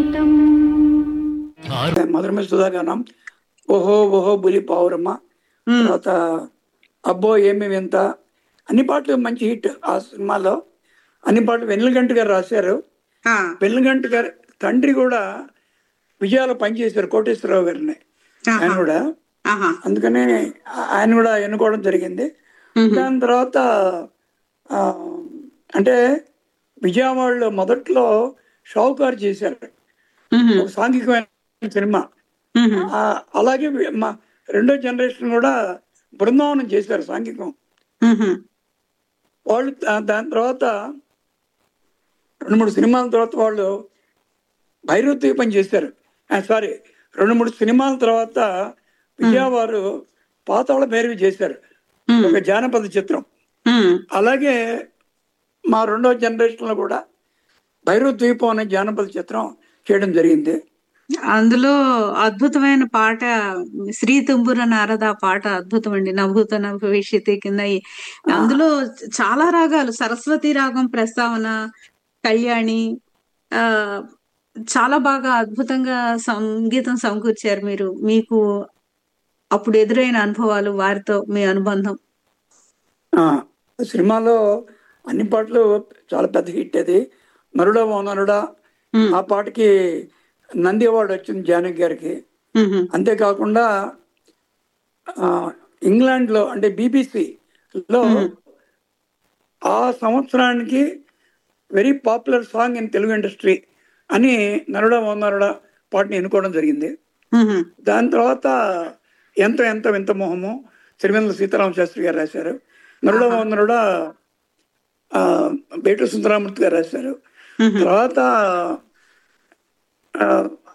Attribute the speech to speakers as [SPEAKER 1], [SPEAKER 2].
[SPEAKER 1] మధురమ సుధాగానం, ఓహో ఓహో బులి పావురమ్మ,
[SPEAKER 2] ఉమ్,
[SPEAKER 1] తర్వాత అబ్బో ఏమి వింత, అన్ని పాటలు మంచి హిట్ ఆ సినిమాలో. అన్ని పాటలు వెన్నెలకంటి గారు రాశారు.
[SPEAKER 2] ఆ,
[SPEAKER 1] వెన్నెలకంటి గారి తండ్రి కూడా విజయాలు పనిచేశారు, కోటేశ్వరరావు గారిని ఆయన
[SPEAKER 2] ఆహా,
[SPEAKER 1] కూడా.
[SPEAKER 2] ఆహా,
[SPEAKER 1] అందుకని ఆయన కూడా ఎన్నుకోవడం జరిగింది.
[SPEAKER 2] ఉహు,
[SPEAKER 1] దాని తర్వాత ఆ, అంటే విజయవాడలో మొదట్లో షావుకారు చేశారు,
[SPEAKER 2] ఉహు,
[SPEAKER 1] ఒక సాంఘికమైన సినిమా.
[SPEAKER 2] ఉహు,
[SPEAKER 1] అలాగే మా రెండో జనరేషన్ కూడా బృందావనం చేశారు సాంఘికం.
[SPEAKER 2] ఉహు,
[SPEAKER 1] వాళ్ళు దాని తర్వాత 2-3 సినిమాల తర్వాత వాళ్ళు భైరవ ద్వీపం చేశారు. సారీ, 2-3 సినిమాల తర్వాత
[SPEAKER 2] ఉమ్,
[SPEAKER 1] విజయవారు పాతాళ భైరవి చేశారు,
[SPEAKER 2] ఉమ్,
[SPEAKER 1] ఒక జానపద చిత్రం.
[SPEAKER 2] ఉమ్.
[SPEAKER 1] అలాగే మా రెండో జనరేషన్లో కూడా భైరవ ద్వీపం అనే జానపద చిత్రం చేయడం జరిగింది.
[SPEAKER 2] అందులో అద్భుతమైన పాట శ్రీ తుంబుర నారద పాట అద్భుతం అండి. నభూత నభవిష్యతి కింద
[SPEAKER 1] ఆ,
[SPEAKER 2] అందులో చాలా రాగాలు, సరస్వతి రాగం ప్రస్తావన, కళ్యాణి, ఆ చాలా బాగా అద్భుతంగా సంగీతం సమకూర్చారు మీరు. మీకు అప్పుడు ఎదురైన అనుభవాలు, వారితో మీ అనుబంధం.
[SPEAKER 1] ఆ, సినిమాలో అన్ని పాటలు చాలా పెద్ద హిట్. అది నరుడా ఓ నరుడా,
[SPEAKER 2] ఉమ్,
[SPEAKER 1] ఆ పాటకి నంది అవార్డు వచ్చింది జానకి గారికి.
[SPEAKER 2] ఉహు,
[SPEAKER 1] అంతేకాకుండా ఆ, ఇంగ్లాండ్లో అంటే బీబీసీలో
[SPEAKER 2] ఉహు,
[SPEAKER 1] ఆ సంవత్సరానికి very popular song in Telugu industry అని నరుడా ఓ నరుడా పాటని ఎన్నుకోవడం జరిగింది.
[SPEAKER 2] ఉహు,
[SPEAKER 1] దాని తర్వాత ఎంతో ఎంతో వింత మొహము సిరివెన్నెల సీతారామ శాస్త్రి గారు రాశారు. నరుడా
[SPEAKER 2] ఆహా,
[SPEAKER 1] ఓ నరుడా బేటు సుందరామూర్తి గారు రాశారు.
[SPEAKER 2] ఉహు,
[SPEAKER 1] తర్వాత